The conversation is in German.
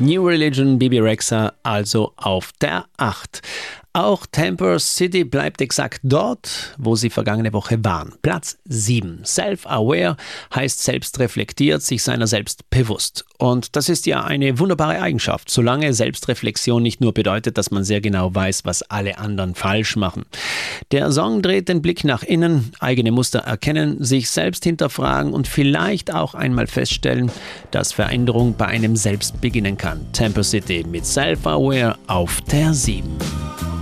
New Religion, Bebe Rexha, also auf der 8. Auch Temper City bleibt exakt dort, wo sie vergangene Woche waren. Platz 7. Self-aware heißt selbstreflektiert, sich seiner selbst bewusst. Und das ist ja eine wunderbare Eigenschaft, solange Selbstreflexion nicht nur bedeutet, dass man sehr genau weiß, was alle anderen falsch machen. Der Song dreht den Blick nach innen, eigene Muster erkennen, sich selbst hinterfragen und vielleicht auch einmal feststellen, dass Veränderung bei einem selbst beginnen kann. Temper City mit Self-aware auf der 7.